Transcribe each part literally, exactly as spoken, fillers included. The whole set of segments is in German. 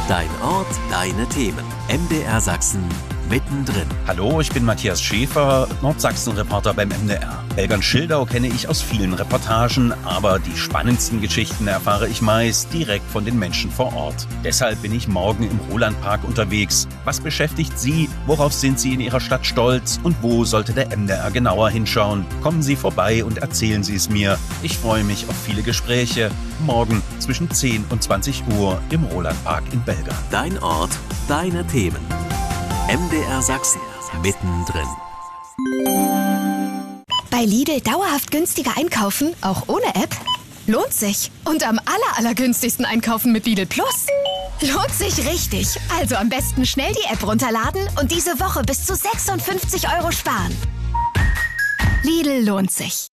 Dein Ort, deine Themen. M D R Sachsen mittendrin. Hallo, ich bin Matthias Schäfer, Nordsachsen-Reporter beim M D R. Belgern-Schildau kenne ich aus vielen Reportagen, aber die spannendsten Geschichten erfahre ich meist direkt von den Menschen vor Ort. Deshalb bin ich morgen im Rolandpark unterwegs. Was beschäftigt Sie? Worauf sind Sie in Ihrer Stadt stolz? Und wo sollte der M D R genauer hinschauen? Kommen Sie vorbei und erzählen Sie es mir. Ich freue mich auf viele Gespräche. Morgen zwischen zehn und zwanzig Uhr im Rolandpark in Belgern. Dein Ort, deine Themen. M D R Sachsen mittendrin. Bei Lidl dauerhaft günstiger einkaufen, auch ohne App? Lohnt sich. Und am aller, allergünstigsten einkaufen mit Lidl Plus? Lohnt sich richtig. Also am besten schnell die App runterladen und diese Woche bis zu sechsundfünfzig Euro sparen. Lidl lohnt sich.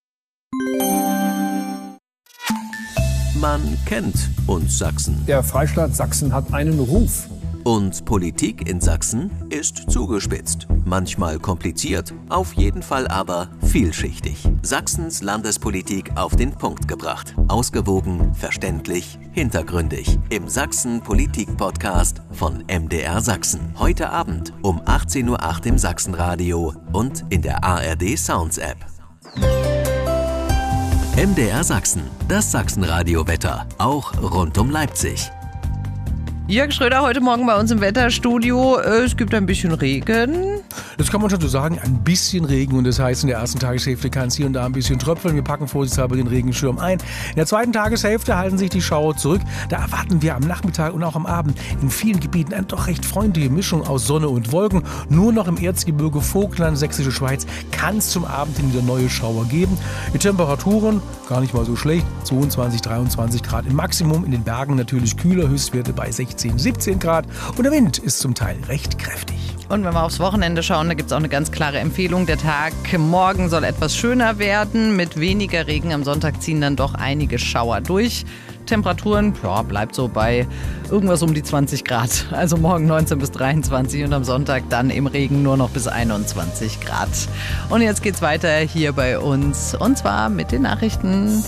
Man kennt uns Sachsen. Der Freistaat Sachsen hat einen Ruf. Und Politik in Sachsen ist zugespitzt. Manchmal kompliziert, auf jeden Fall aber vielschichtig. Sachsens Landespolitik auf den Punkt gebracht. Ausgewogen, verständlich, hintergründig. Im Sachsen-Politik-Podcast von M D R Sachsen. Heute Abend um achtzehn Uhr acht im Sachsenradio und in der A R D Sounds App. M D R Sachsen, das Sachsenradio-Wetter, auch rund um Leipzig. Jörg Schröder heute Morgen bei uns im Wetterstudio. Es gibt ein bisschen Regen. Das kann man schon so sagen, ein bisschen Regen. Und das heißt, in der ersten Tageshälfte kann es hier und da ein bisschen tröpfeln. Wir packen vorsichtshalber den Regenschirm ein. In der zweiten Tageshälfte halten sich die Schauer zurück. Da erwarten wir am Nachmittag und auch am Abend in vielen Gebieten eine doch recht freundliche Mischung aus Sonne und Wolken. Nur noch im Erzgebirge, Vogtland, Sächsische Schweiz kann es zum Abend hin wieder neue Schauer geben. Die Temperaturen gar nicht mal so schlecht. zweiundzwanzig, dreiundzwanzig Grad im Maximum. In den Bergen natürlich kühler, Höchstwerte bei sechzehn, siebzehn Grad. Und der Wind ist zum Teil recht kräftig. Und wenn wir aufs Wochenende schauen, da gibt es auch eine ganz klare Empfehlung. Der Tag morgen soll etwas schöner werden. Mit weniger Regen am Sonntag ziehen dann doch einige Schauer durch. Temperaturen, ja, bleibt so bei irgendwas um die zwanzig Grad. Also morgen neunzehn bis dreiundzwanzig und am Sonntag dann im Regen nur noch bis einundzwanzig Grad. Und jetzt geht's weiter hier bei uns und zwar mit den Nachrichten.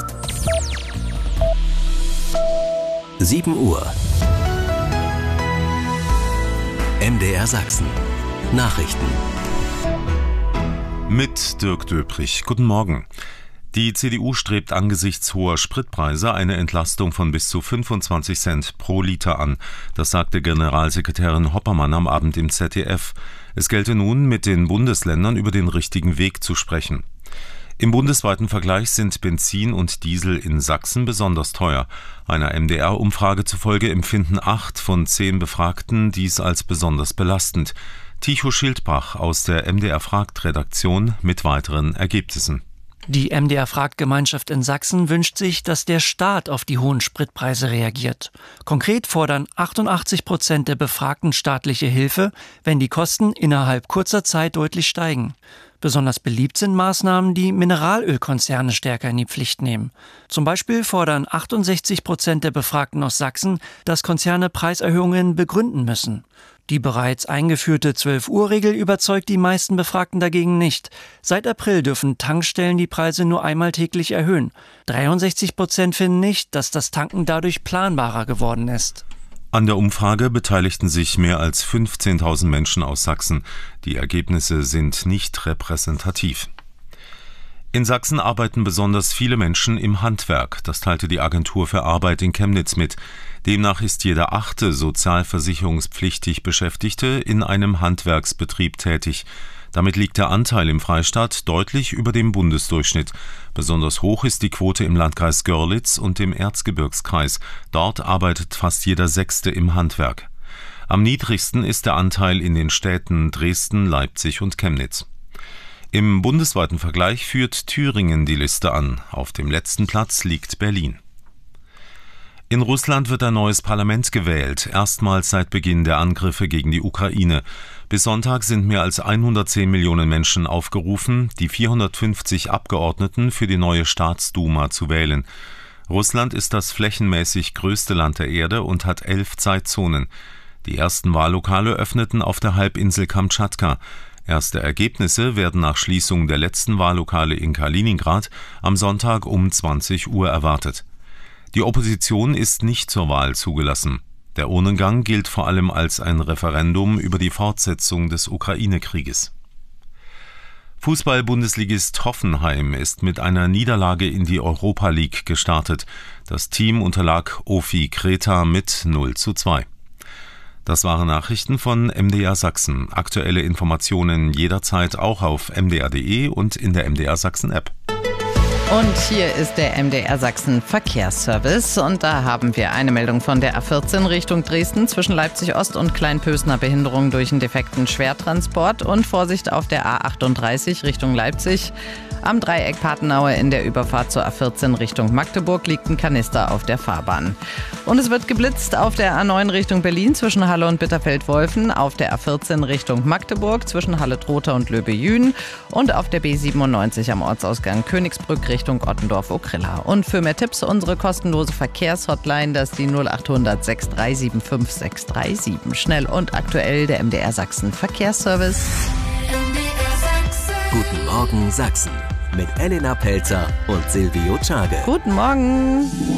sieben Uhr. M D R Sachsen. Nachrichten. Mit Dirk Döprich. Guten Morgen. Die C D U strebt angesichts hoher Spritpreise eine Entlastung von bis zu fünfundzwanzig Cent pro Liter an. Das sagte Generalsekretärin Hoppermann am Abend im Z D F. Es gelte nun, mit den Bundesländern über den richtigen Weg zu sprechen. Im bundesweiten Vergleich sind Benzin und Diesel in Sachsen besonders teuer. Einer M D R-Umfrage zufolge empfinden acht von zehn Befragten dies als besonders belastend. Tycho Schildbach aus der M D R-Fragt-Redaktion mit weiteren Ergebnissen. Die M D R-Fragt-Gemeinschaft in Sachsen wünscht sich, dass der Staat auf die hohen Spritpreise reagiert. Konkret fordern achtundachtzig Prozent der Befragten staatliche Hilfe, wenn die Kosten innerhalb kurzer Zeit deutlich steigen. Besonders beliebt sind Maßnahmen, die Mineralölkonzerne stärker in die Pflicht nehmen. Zum Beispiel fordern achtundsechzig Prozent der Befragten aus Sachsen, dass Konzerne Preiserhöhungen begründen müssen. Die bereits eingeführte zwölf-Uhr-Regel überzeugt die meisten Befragten dagegen nicht. Seit April dürfen Tankstellen die Preise nur einmal täglich erhöhen. dreiundsechzig Prozent finden nicht, dass das Tanken dadurch planbarer geworden ist. An der Umfrage beteiligten sich mehr als fünfzehntausend Menschen aus Sachsen. Die Ergebnisse sind nicht repräsentativ. In Sachsen arbeiten besonders viele Menschen im Handwerk. Das teilte die Agentur für Arbeit in Chemnitz mit. Demnach ist jeder achte sozialversicherungspflichtig Beschäftigte in einem Handwerksbetrieb tätig. Damit liegt der Anteil im Freistaat deutlich über dem Bundesdurchschnitt. Besonders hoch ist die Quote im Landkreis Görlitz und im Erzgebirgskreis. Dort arbeitet fast jeder Sechste im Handwerk. Am niedrigsten ist der Anteil in den Städten Dresden, Leipzig und Chemnitz. Im bundesweiten Vergleich führt Thüringen die Liste an. Auf dem letzten Platz liegt Berlin. In Russland wird ein neues Parlament gewählt, erstmals seit Beginn der Angriffe gegen die Ukraine. Bis Sonntag sind mehr als hundertzehn Millionen Menschen aufgerufen, die vierhundertfünfzig Abgeordneten für die neue Staatsduma zu wählen. Russland ist das flächenmäßig größte Land der Erde und hat elf Zeitzonen. Die ersten Wahllokale öffneten auf der Halbinsel Kamtschatka. Erste Ergebnisse werden nach Schließung der letzten Wahllokale in Kaliningrad am Sonntag um zwanzig Uhr erwartet. Die Opposition ist nicht zur Wahl zugelassen. Der Urnengang gilt vor allem als ein Referendum über die Fortsetzung des Ukraine-Krieges. Fußball-Bundesligist Hoffenheim ist mit einer Niederlage in die Europa League gestartet. Das Team unterlag O F I Kreta mit null zu zwei. Das waren Nachrichten von M D R Sachsen. Aktuelle Informationen jederzeit auch auf m d r punkt d e und in der M D R Sachsen App. Und hier ist der M D R Sachsen Verkehrsservice und da haben wir eine Meldung von der A vierzehn Richtung Dresden zwischen Leipzig Ost und Kleinpösner Behinderung durch einen defekten Schwertransport und Vorsicht auf der A achtunddreißig Richtung Leipzig. Am Dreieck Patenaue in der Überfahrt zur A vierzehn Richtung Magdeburg liegt ein Kanister auf der Fahrbahn. Und es wird geblitzt auf der A neun Richtung Berlin zwischen Halle und Bitterfeld-Wolfen, auf der A vierzehn Richtung Magdeburg zwischen Halle-Trotha und Löbe-Jühen und auf der B siebenundneunzig am Ortsausgang Königsbrück Richtung Ottendorf-Okrilla. Und für mehr Tipps unsere kostenlose Verkehrshotline, das ist die null achthundert sechs drei sieben fünf sechs drei sieben. Schnell und aktuell der M D R Sachsen Verkehrsservice. Guten Morgen Sachsen mit Elena Pelzer und Silvio Czage. Guten Morgen.